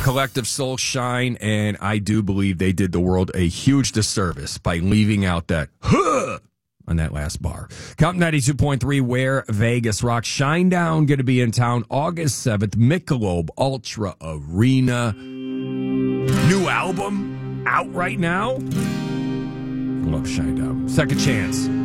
Collective Soul Shine, and I do believe they did the world a huge disservice by leaving out that huh on that last bar. Count 92.3, where Vegas rocks. Shinedown going to be in town August 7th, Michelob Ultra Arena. New album out right now. Love Shinedown. Second Chance.